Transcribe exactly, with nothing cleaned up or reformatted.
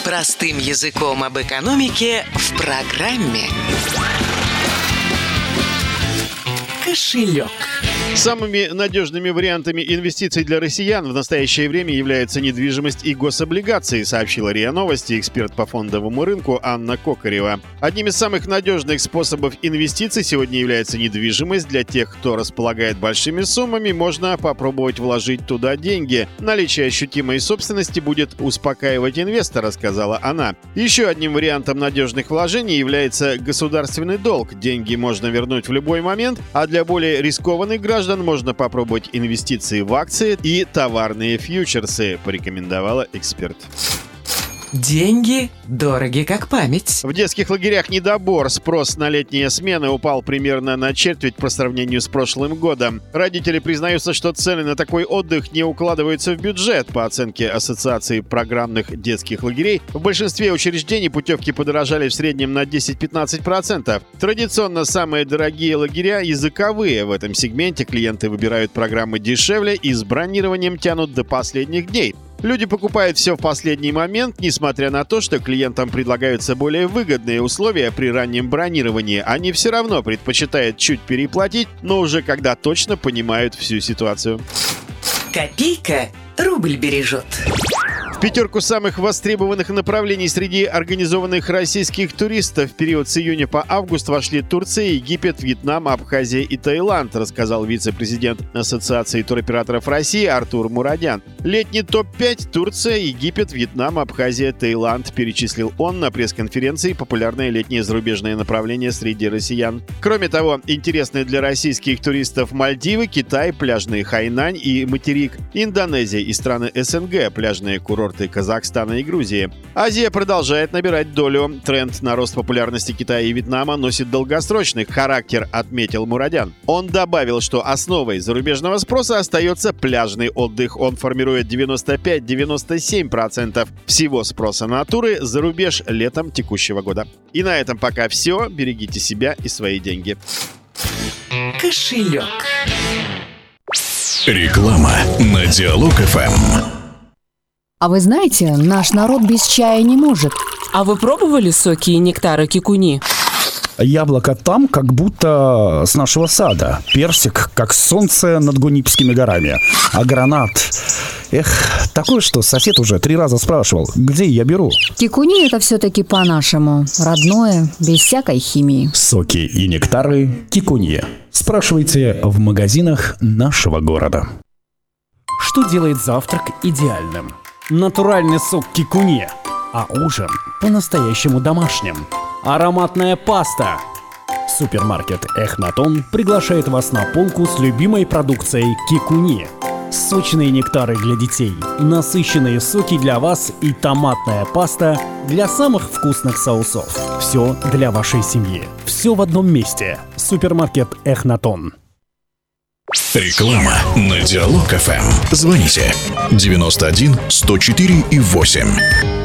Простым языком об экономике в программе «Кошелек». Самыми надежными вариантами инвестиций для россиян в настоящее время являются недвижимость и гособлигации, сообщила РИА Новости эксперт по фондовому рынку Анна Кокарева. Одним из самых надежных способов инвестиций сегодня является недвижимость. Для тех, кто располагает большими суммами, можно попробовать вложить туда деньги. Наличие ощутимой собственности будет успокаивать инвестора, сказала она. Еще одним вариантом надежных вложений является государственный долг. Деньги можно вернуть в любой момент, а для более рискованных граждан можно попробовать инвестиции в акции и товарные фьючерсы, порекомендовала эксперт. Деньги дороги как память. В детских лагерях недобор. Спрос на летние смены упал примерно на четверть по сравнению с прошлым годом. Родители признаются, что цены на такой отдых не укладываются в бюджет. По оценке Ассоциации программных детских лагерей, в большинстве учреждений путевки подорожали в среднем на десять-пятнадцать процентов. Традиционно самые дорогие лагеря языковые. В этом сегменте клиенты выбирают программы дешевле и с бронированием тянут до последних дней. Люди покупают все в последний момент, несмотря на то, что клиентам предлагаются более выгодные условия при раннем бронировании. Они все равно предпочитают чуть переплатить, но уже когда точно понимают всю ситуацию. Копейка рубль бережет. В пятерку самых востребованных направлений среди организованных российских туристов в период с июня по август вошли Турция, Египет, Вьетнам, Абхазия и Таиланд, рассказал вице-президент Ассоциации туроператоров России Артур Мурадян. Летний топ пять – Турция, Египет, Вьетнам, Абхазия, Таиланд, перечислил он на пресс-конференции популярное летнее зарубежное направление среди россиян. Кроме того, интересны для российских туристов Мальдивы, Китай, пляжные Хайнань и материк, Индонезия и страны СНГ, пляжные курорты Казахстана и Грузии. Азия продолжает набирать долю. Тренд на рост популярности Китая и Вьетнама носит долгосрочный характер, отметил Мурадян. Он добавил, что основой зарубежного спроса остается пляжный отдых. Он формирует девяносто пять - девяносто семь процентов всего спроса на туры за рубеж летом текущего года. И на этом пока все. Берегите себя и свои деньги. Кошелек. Реклама на Диалог-ФМ. А вы знаете, наш народ без чая не может. А вы пробовали соки и нектары кикуни? Яблоко там, как будто с нашего сада. Персик, как солнце над Гунипскими горами. А гранат... Эх, такое, что сосед уже три раза спрашивал, где я беру. Кикуни — это все-таки по-нашему. Родное, без всякой химии. Соки и нектары кикуни. Спрашивайте в магазинах нашего города. Что делает завтрак идеальным? Натуральный сок кикуни, а ужин по-настоящему домашним. Ароматная паста. Супермаркет Эхнатон приглашает вас на полку с любимой продукцией кикуни. Сочные нектары для детей, насыщенные соки для вас и томатная паста для самых вкусных соусов. Все для вашей семьи. Все в одном месте. Супермаркет Эхнатон. Реклама на Диалог-ФМ. Звоните девяносто один сто четыре и восемь.